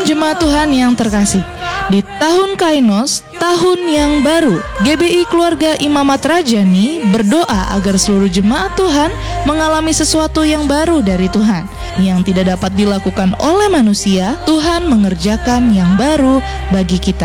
Jemaat Tuhan yang terkasih, di tahun Kainos, tahun yang baru, GBI Keluarga Imamat Rajani berdoa agar seluruh jemaat Tuhan mengalami sesuatu yang baru dari Tuhan. Yang tidak dapat dilakukan oleh manusia, Tuhan mengerjakan yang baru bagi kita.